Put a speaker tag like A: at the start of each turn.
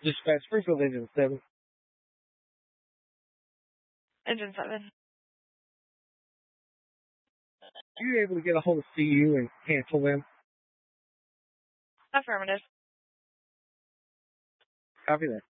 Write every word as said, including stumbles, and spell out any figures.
A: Dispatch Springfield Engine seven.
B: Engine seven.
A: Are you able to get a hold of C U and cancel them?
B: Affirmative.
A: Copy that.